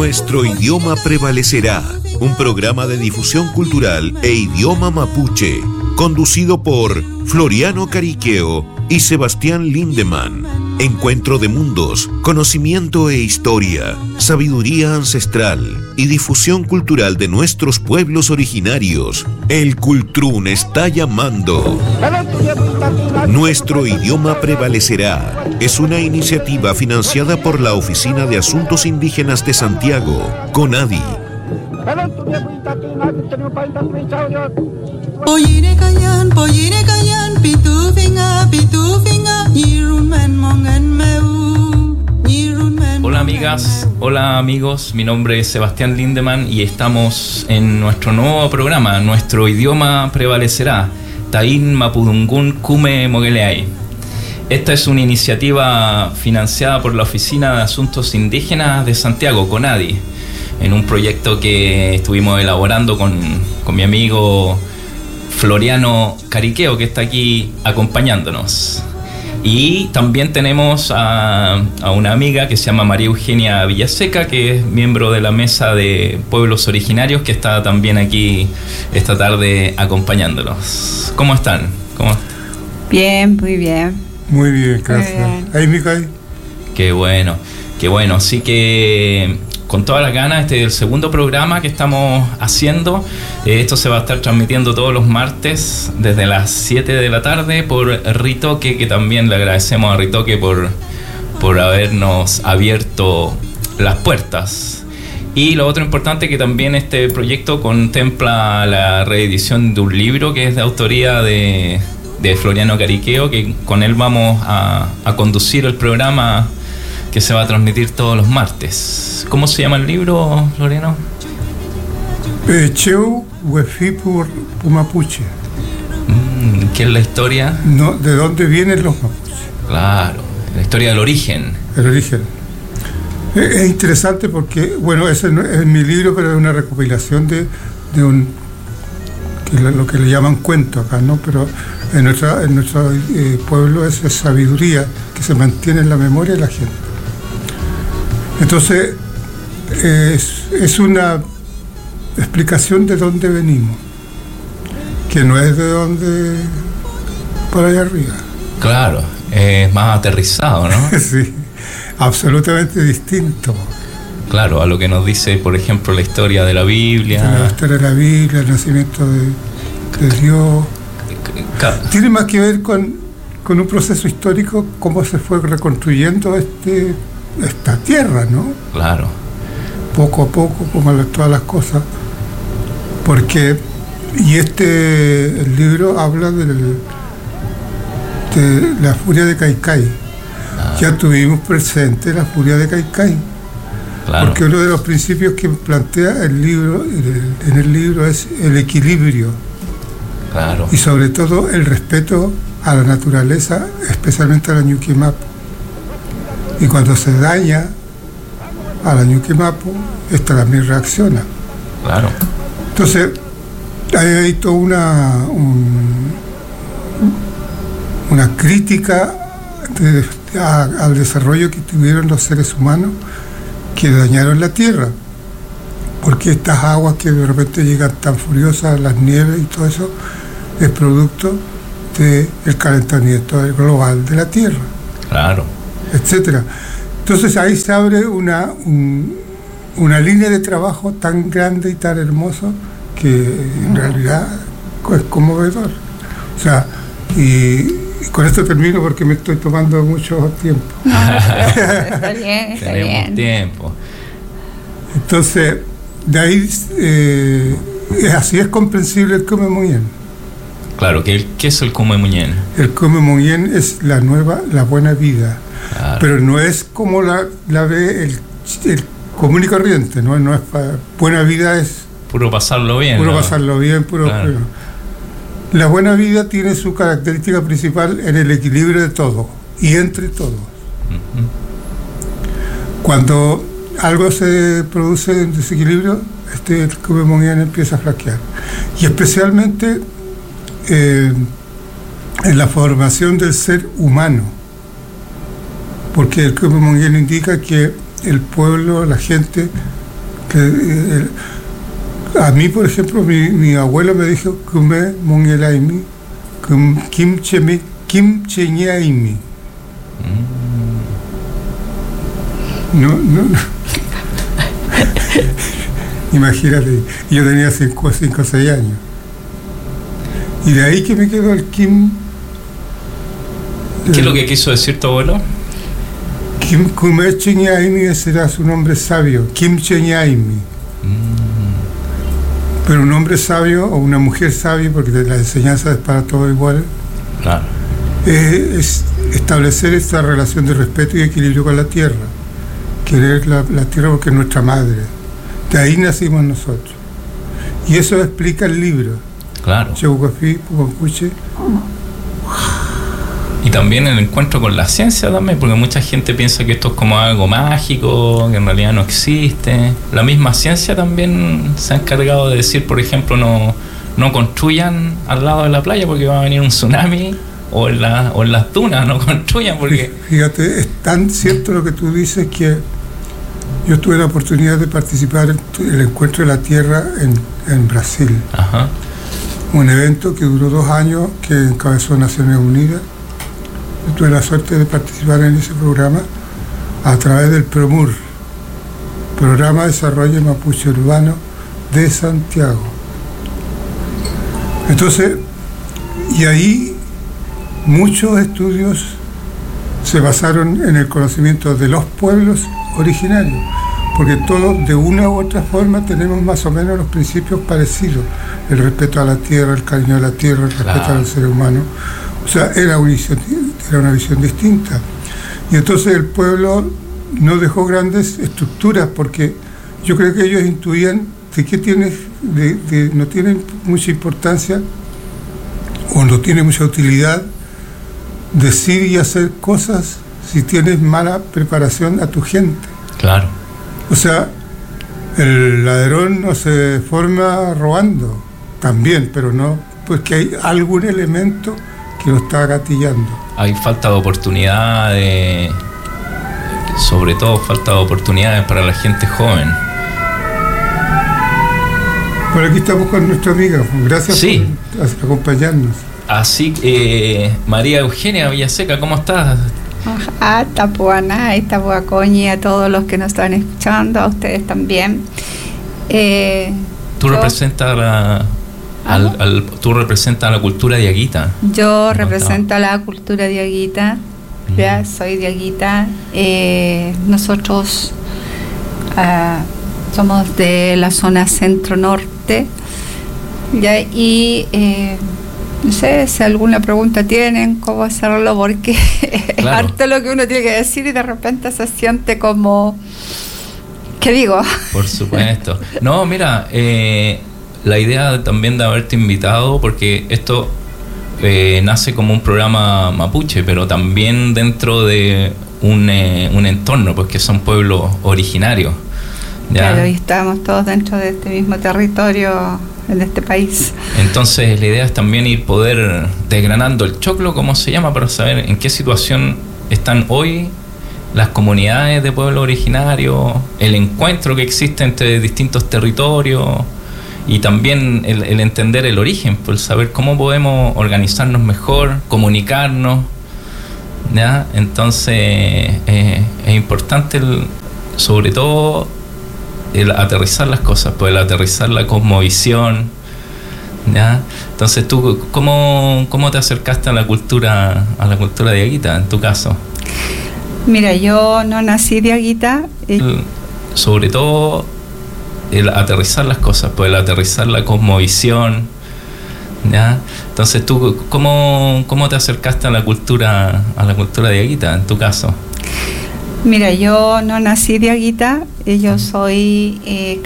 Nuestro idioma prevalecerá, un programa de difusión cultural e idioma mapuche, conducido por Floriano Cariqueo y Sebastián Lindemann. Encuentro de mundos, conocimiento e historia, sabiduría ancestral y difusión cultural de nuestros pueblos originarios. El Cultrún está llamando. Nuestro idioma prevalecerá. Es una iniciativa financiada por la Oficina de Asuntos Indígenas de Santiago, CONADI. Hola amigas, hola amigos, mi nombre es Sebastián Lindemann y estamos en nuestro nuevo programa, Nuestro idioma prevalecerá, Taín Mapudungún Kume Mogueleay. Esta es una iniciativa financiada por la Oficina de Asuntos Indígenas de Santiago, CONADI, en un proyecto que estuvimos elaborando con mi amigo Floriano Cariqueo, que está aquí acompañándonos. Y también tenemos a una amiga que se llama María Eugenia Villaseca, que es miembro de la Mesa de Pueblos Originarios, que está también aquí esta tarde acompañándonos. ¿Cómo están? Bien, muy bien. Muy bien, gracias. Ahí, Micael. Qué bueno, qué bueno. Así que con todas las ganas, este es el segundo programa que estamos haciendo. Esto se va a estar transmitiendo todos los martes desde las 7 de la tarde por Ritoque, que también le agradecemos a Ritoque por habernos abierto las puertas. Y lo otro importante, que también este proyecto contempla la reedición de un libro que es de autoría de Floriano Cariqueo, que con él vamos a conducir el programa que se va a transmitir todos los martes. ¿Cómo se llama el libro, Floriano? Cheu Huefipu Pumapuche. ¿Qué es la historia? No, ¿de dónde vienen los mapuches? Claro, la historia del origen. El origen. Es interesante porque, bueno, ese no es mi libro, pero es una recopilación de lo que le llaman cuento acá, ¿no? Pero en nuestro pueblo es sabiduría que se mantiene en la memoria de la gente. Entonces, es una explicación de dónde venimos, que no es de dónde por allá arriba. Claro, es más aterrizado, ¿no? Sí, absolutamente distinto. Claro, a lo que nos dice, por ejemplo, la historia de la Biblia. La historia de la Biblia, el nacimiento de Dios. Claro. Tiene más que ver con un proceso histórico, cómo se fue reconstruyendo esta tierra, ¿no? Claro. Poco a poco, como todas las cosas. Porque, el libro habla de la furia de Caicay. Ya tuvimos presente la furia de Caicay. Claro. Porque uno de los principios que plantea el libro, en el libro, es el equilibrio. Claro. Y sobre todo el respeto a la naturaleza, especialmente a la Ñuquimapu. Y cuando se daña a la Ñuquimapu, esta también reacciona. Claro. Entonces, hay toda una crítica al desarrollo que tuvieron los seres humanos que dañaron la tierra. Porque estas aguas que de repente llegan tan furiosas, las nieves y todo eso, es producto del calentamiento global de la tierra. Claro. Etcétera. Entonces ahí se abre una línea de trabajo tan grande y tan hermoso que en realidad es conmovedor. O sea, y con esto termino porque me estoy tomando mucho tiempo. No, está bien, está Tenemos bien. tiempo. Entonces, de ahí así es comprensible el Kume Muñén. Claro, ¿qué es el Kume Muñén? El Kume Muñén es la buena vida. Claro. Pero no es como la ve el común y corriente, ¿no? No es buena vida es Puro pasarlo bien. puro ¿no? pasarlo bien, Claro. La buena vida tiene su característica principal en el equilibrio de todo y entre todos. Uh-huh. Cuando algo se produce en desequilibrio, el Kume Muñén empieza a flaquear. Y especialmente en la formación del ser humano. Porque el Kume Muñén indica que el pueblo, la gente, A mí, por ejemplo, mi abuelo me dijo Kume Mongelaimi, Kim Cheñaimi. No. Imagínate, yo tenía 5 o 6 años. Y de ahí que me quedó el Kim. ¿Qué es lo que quiso decir tu abuelo? Kim Kume Cheñaimi será su nombre sabio, Kim Cheñaimi. Pero un hombre sabio o una mujer sabia, porque la enseñanza es para todos iguales, Claro. Es establecer esta relación de respeto y equilibrio con la tierra. Querer la tierra porque es nuestra madre. De ahí nacimos nosotros. Y eso explica el libro. Claro. Cheucafi, Pucampuche. Y también el encuentro con la ciencia también, porque mucha gente piensa que esto es como algo mágico, que en realidad no existe. La misma ciencia también se ha encargado de decir, por ejemplo, no construyan al lado de la playa porque va a venir un tsunami, o en las dunas no construyan porque... Fíjate, es tan cierto lo que tú dices que yo tuve la oportunidad de participar en el Encuentro de la Tierra en Brasil. Ajá. Un evento que duró 2 años, que encabezó Naciones Unidas. Yo tuve la suerte de participar en ese programa a través del PROMUR, Programa de Desarrollo Mapuche Urbano de Santiago. Entonces, y ahí muchos estudios se basaron en el conocimiento de los pueblos originarios, porque todos de una u otra forma tenemos más o menos los principios parecidos: el respeto a la tierra, el cariño a la tierra, el respeto al ser humano. O sea, era una visión distinta. Y entonces el pueblo no dejó grandes estructuras, porque yo creo que ellos intuían de que no tiene mucha importancia o no tiene mucha utilidad decir y hacer cosas si tienes mala preparación a tu gente. Claro. O sea, el ladrón no se forma robando, también, pero no, porque hay algún elemento que lo está gatillando. Hay falta de oportunidades, sobre todo falta de oportunidades para la gente joven. Por aquí estamos con nuestra amiga, gracias por acompañarnos. Así que, María Eugenia Villaseca, ¿cómo estás? Tapuana y Tapuacoñi, a todos los que nos están escuchando, a ustedes también. Tú representas a la cultura diaguita. Yo represento a la cultura diaguita, ya soy diaguita. Nosotros somos de la zona centro-norte, ya, y no sé si alguna pregunta tienen, cómo hacerlo, porque es harto lo que uno tiene que decir y de repente se siente como... ¿Qué digo? Por supuesto. No, mira, la idea también de haberte invitado, porque esto nace como un programa mapuche, pero también dentro de un entorno, pues que son pueblos originarios. ¿Ya? Claro, y estamos todos dentro de este mismo territorio, en este país. Entonces la idea es también ir poder desgranando el choclo, como se llama, para saber en qué situación están hoy las comunidades de pueblos originarios, el encuentro que existe entre distintos territorios y también el entender el origen, el saber cómo podemos organizarnos mejor, comunicarnos, ¿ya? Entonces es importante sobre todo el aterrizar las cosas, pues el aterrizar la cosmovisión, ¿ya? Entonces tú, ¿cómo te acercaste a la cultura diaguita, en tu caso? Mira, yo no nací diaguita. Sobre todo el aterrizar las cosas, pues el aterrizar la cosmovisión, ¿ya? Entonces tú, ¿cómo te acercaste a la cultura diaguita, en tu caso? Mira, yo no nací diaguita, yo soy